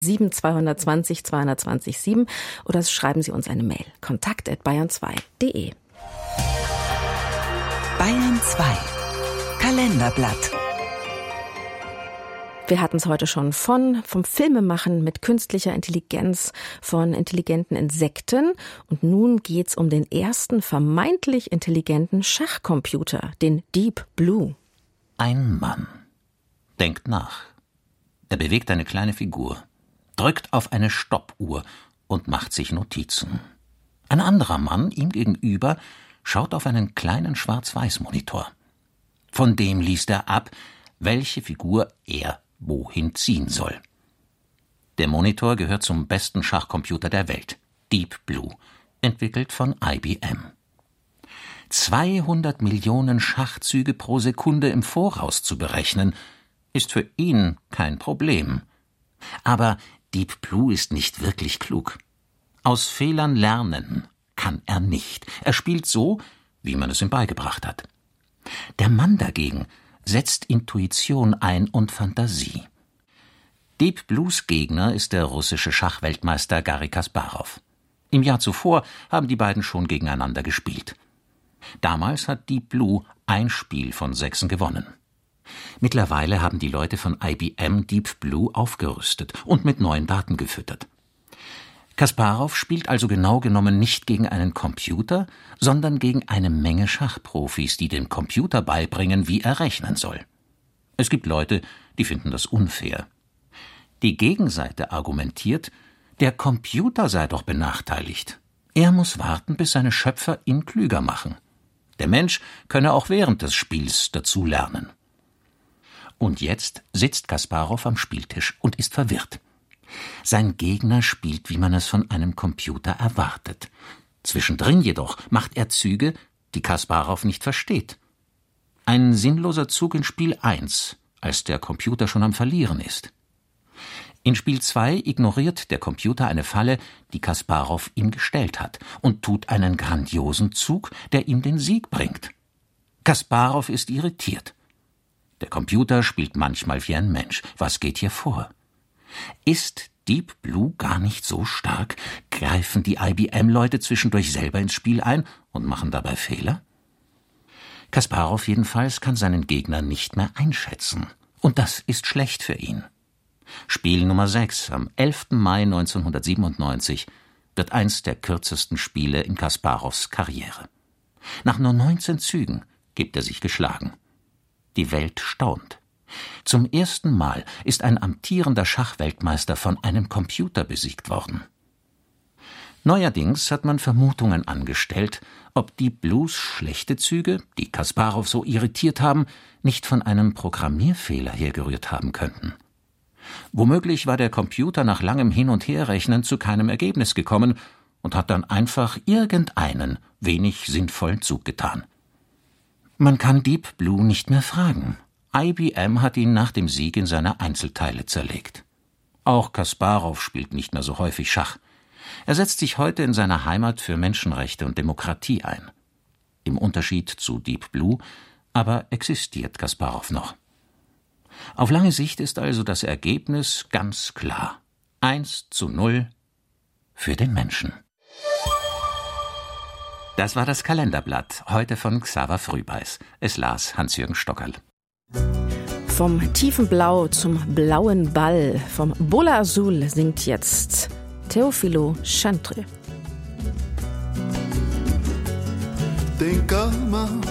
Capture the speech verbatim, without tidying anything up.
sieben zwei zwei null zwei zwei null sieben oder schreiben Sie uns eine Mail. kontakt at bayern zwei punkt de. Bayern zwei Kalenderblatt. Wir hatten es heute schon von, vom Filmemachen mit künstlicher Intelligenz, von intelligenten Insekten. Und nun geht's um den ersten vermeintlich intelligenten Schachcomputer, den Deep Blue. Ein Mann denkt nach. Er bewegt eine kleine Figur, drückt auf eine Stoppuhr und macht sich Notizen. Ein anderer Mann, ihm gegenüber, schaut auf einen kleinen Schwarz-Weiß-Monitor. Von dem liest er ab, welche Figur er wohin ziehen soll. Der Monitor gehört zum besten Schachcomputer der Welt, Deep Blue, entwickelt von I B M. zweihundert Millionen Schachzüge pro Sekunde im Voraus zu berechnen, ist für ihn kein Problem. Aber Deep Blue ist nicht wirklich klug. Aus Fehlern lernen kann er nicht. Er spielt so, wie man es ihm beigebracht hat. Der Mann dagegen setzt Intuition ein und Fantasie. Deep Blues Gegner ist der russische Schachweltmeister Garry Kasparow. Im Jahr zuvor haben die beiden schon gegeneinander gespielt. Damals hat Deep Blue ein Spiel von sechsen gewonnen. Mittlerweile haben die Leute von I B M Deep Blue aufgerüstet und mit neuen Daten gefüttert. Kasparow spielt also genau genommen nicht gegen einen Computer, sondern gegen eine Menge Schachprofis, die dem Computer beibringen, wie er rechnen soll. Es gibt Leute, die finden das unfair. Die Gegenseite argumentiert, der Computer sei doch benachteiligt. Er muss warten, bis seine Schöpfer ihn klüger machen. Der Mensch könne auch während des Spiels dazulernen. Und jetzt sitzt Kasparow am Spieltisch und ist verwirrt. Sein Gegner spielt, wie man es von einem Computer erwartet. Zwischendrin jedoch macht er Züge, die Kasparow nicht versteht. Ein sinnloser Zug in Spiel eins, als der Computer schon am Verlieren ist. In Spiel zwei ignoriert der Computer eine Falle, die Kasparow ihm gestellt hat, und tut einen grandiosen Zug, der ihm den Sieg bringt. Kasparow ist irritiert. Der Computer spielt manchmal wie ein Mensch. Was geht hier vor? Ist Deep Blue gar nicht so stark? Greifen die I B M-Leute zwischendurch selber ins Spiel ein und machen dabei Fehler? Kasparow jedenfalls kann seinen Gegner nicht mehr einschätzen. Und das ist schlecht für ihn. Spiel Nummer sechs am elften Mai neunzehnhundertsiebenundneunzig wird eins der kürzesten Spiele in Kasparows Karriere. Nach nur neunzehn Zügen gibt er sich geschlagen. Die Welt staunt. Zum ersten Mal ist ein amtierender Schachweltmeister von einem Computer besiegt worden. Neuerdings hat man Vermutungen angestellt, ob Deep Blues schlechte Züge, die Kasparow so irritiert haben, nicht von einem Programmierfehler hergerührt haben könnten. Womöglich war der Computer nach langem Hin- und Herrechnen zu keinem Ergebnis gekommen und hat dann einfach irgendeinen wenig sinnvollen Zug getan. Man kann Deep Blue nicht mehr fragen. I B M hat ihn nach dem Sieg in seine Einzelteile zerlegt. Auch Kasparow spielt nicht mehr so häufig Schach. Er setzt sich heute in seiner Heimat für Menschenrechte und Demokratie ein. Im Unterschied zu Deep Blue aber existiert Kasparow noch. Auf lange Sicht ist also das Ergebnis ganz klar. Eins zu null für den Menschen. Das war das Kalenderblatt, heute von Xaver Frühbeiß. Es las Hans-Jürgen Stockerl. Vom tiefen Blau zum blauen Ball, vom Bola Azul singt jetzt Teofilo Chantre. Tem calma,